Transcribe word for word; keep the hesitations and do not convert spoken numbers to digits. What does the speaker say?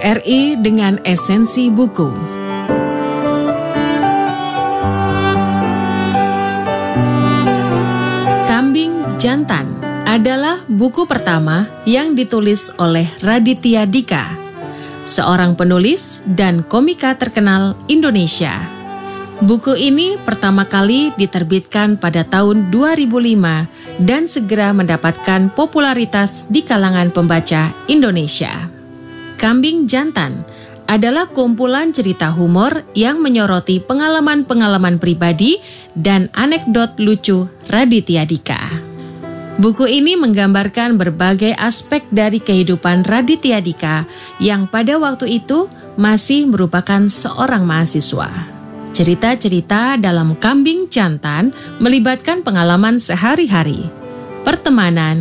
R I dengan esensi buku. Kambing Jantan adalah buku pertama yang ditulis oleh Raditya Dika, seorang penulis dan komika terkenal Indonesia. Buku ini pertama kali diterbitkan pada tahun dua ribu lima dan segera mendapatkan popularitas di kalangan pembaca Indonesia. Kambing Jantan adalah kumpulan cerita humor yang menyoroti pengalaman-pengalaman pribadi dan anekdot lucu Raditya Dika. Buku ini menggambarkan berbagai aspek dari kehidupan Raditya Dika yang pada waktu itu masih merupakan seorang mahasiswa. Cerita-cerita dalam Kambing Jantan melibatkan pengalaman sehari-hari, pertemanan,